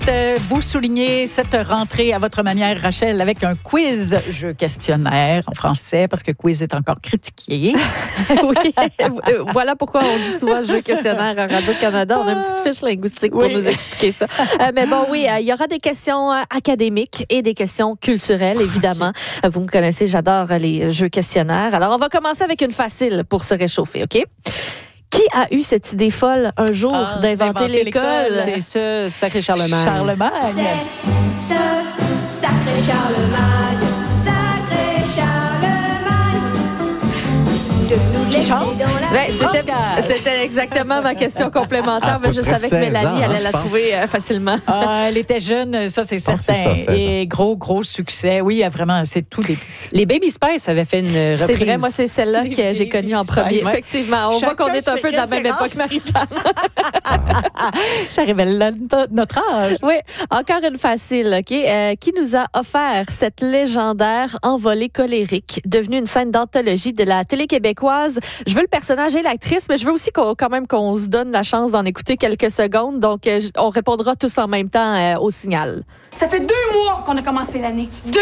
Vous soulignez cette rentrée à votre manière, Rachel, avec un quiz jeu questionnaire en français, parce que quiz est encore critiqué. Oui, voilà pourquoi on dit souvent jeu questionnaire à Radio-Canada. On a une petite fiche linguistique pour nous expliquer ça. Mais bon, oui, il y aura des questions académiques et des questions culturelles, évidemment. Okay. Vous me connaissez, j'adore les jeux questionnaires. Alors, on va commencer avec une facile pour se réchauffer, OK? Qui a eu cette idée folle un jour d'inventer l'école? C'est ce sacré Charlemagne. Charlemagne. C'est ce sacré Charlemagne. Sacré Charlemagne. De nous laisser dans la... C'était exactement ma question complémentaire, mais je savais que Mélanie allait la trouver facilement. Elle était jeune, ça c'est certain. Et gros succès. Oui, vraiment, c'est tout début. Les Baby Spice avaient fait une reprise. C'est vrai, moi c'est celle-là que j'ai connue en premier. Ouais. Effectivement, on voit qu'on est un peu de la même époque, Marie-Jeanne. Ça révèle notre âge. Oui, encore une facile, OK? Qui nous a offert cette légendaire envolée colérique, devenue une scène d'anthologie de la télé québécoise? Je veux le personnage et l'actrice, mais je veux aussi quand même qu'on se donne la chance d'en écouter quelques secondes. Donc, on répondra tous en même temps au signal. Ça fait 2 mois qu'on a commencé l'année. 2!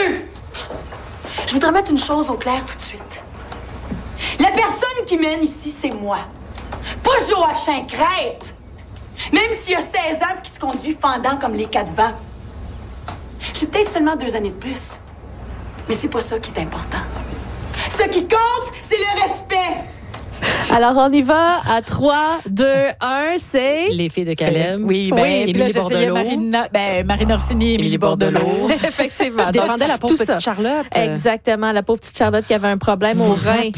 Je voudrais mettre une chose au clair tout de suite. La personne qui mène ici, c'est moi. Pas Joachim Crête. Même s'il a 16 ans et qu'il se conduit fendant comme les 4 vents. J'ai peut-être seulement 2 années de plus. Mais c'est pas ça qui est important. Ce qui compte, c'est le respect. Alors, on y va à 3, 2, 1, c'est... Les filles de Caleb. Oui, Émilie Bordelot. Marine Orsini, Émilie Bordelot. Effectivement. Je défendais la pauvre petite Charlotte. Exactement, la pauvre petite Charlotte qui avait un problème au rein.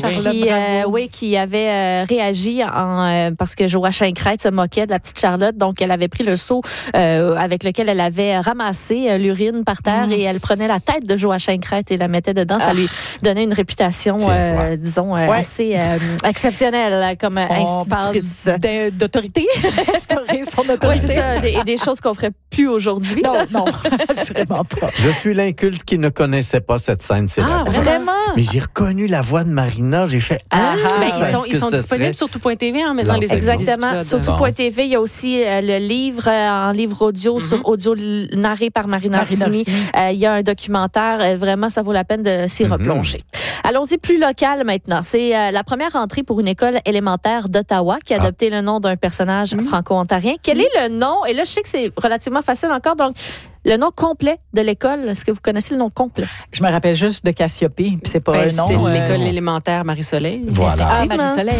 Qui avait réagi parce que Joachim Crête se moquait de la petite Charlotte. Donc, elle avait pris le seau avec lequel elle avait ramassé l'urine par terre et elle prenait la tête de Joachim Crête et la mettait dedans. Ça lui donnait une réputation, disons, assez... exceptionnelle comme institutrice. On parle d'autorité, instaurer son autorité. Oui, c'est ça, des choses qu'on ferait plus aujourd'hui. Non, assurément pas. Je suis l'inculte qui ne connaissait pas cette scène célèbre. Ah, vraiment? Mais j'ai reconnu la voix de Marina, j'ai fait ils sont disponibles sur tout.tv en mettant les exactement, sur tout.tv, il y a aussi le livre en livre audio sur audio narré par Marina Orsini. Il y a un documentaire, vraiment ça vaut la peine de s'y replonger. Allons-y plus local maintenant. C'est la première entrée pour une école élémentaire d'Ottawa qui a adopté le nom d'un personnage franco-ontarien. Quel est le nom? Et là, je sais que c'est relativement facile encore. Donc, le nom complet de l'école, est-ce que vous connaissez le nom complet? Je me rappelle juste de Cassiopée. C'est pas un nom. C'est l'école élémentaire Marie-Soleil. Voilà. Ah, Marie-Soleil.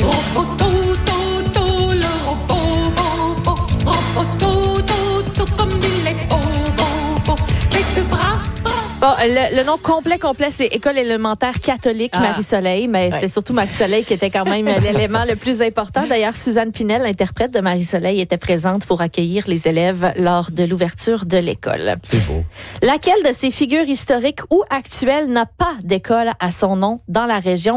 Bon, le nom complet, c'est École élémentaire catholique Marie-Soleil, mais c'était surtout Marie-Soleil qui était quand même l'élément le plus important. D'ailleurs, Suzanne Pinel, l'interprète de Marie-Soleil, était présente pour accueillir les élèves lors de l'ouverture de l'école. C'est beau. Laquelle de ces figures historiques ou actuelles n'a pas d'école à son nom dans la région?